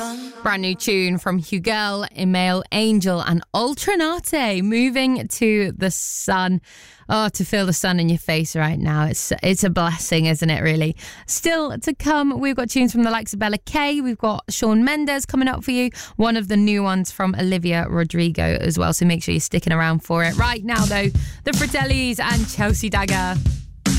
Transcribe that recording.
Brand new tune from Hugel, Email Angel and Ultranate, Moving to the Sun. Oh, to feel the sun in your face right now. It's a blessing, isn't it, really? Still to come, we've got tunes from the likes of Bella Kay. We've got Shawn Mendes coming up for you. One of the new ones from Olivia Rodrigo as well. So make sure you're sticking around for it. Right now, though, the Fratellis and Chelsea Dagger.